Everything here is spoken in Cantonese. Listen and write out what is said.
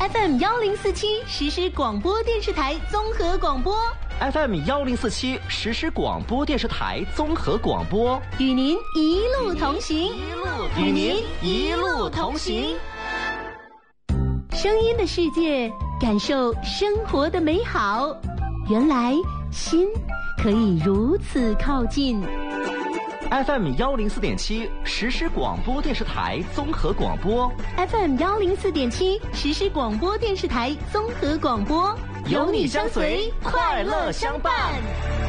FM1047实时广播电视台综合广播 FM1047实时广播电视台综合广播， 与您一路同行， 与您一路同行。 声音的世界，感受生活的美好。原来心可以如此靠近。 FM104.7实时广播电视台综合广播， FM104.7实时广播电视台综合广播， 有你相随，快乐相伴。